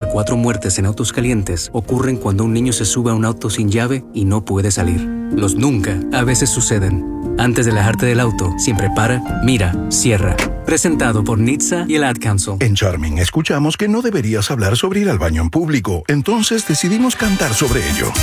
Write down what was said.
4 muertes en autos calientes ocurren cuando un niño se sube a un auto sin llave y no puede salir. Los nunca a veces suceden. Antes de alejarte del auto, siempre para, mira, cierra. Presentado por NHTSA y el Ad Council. En Charming escuchamos que no deberías hablar sobre ir al baño en público, entonces decidimos cantar sobre ello.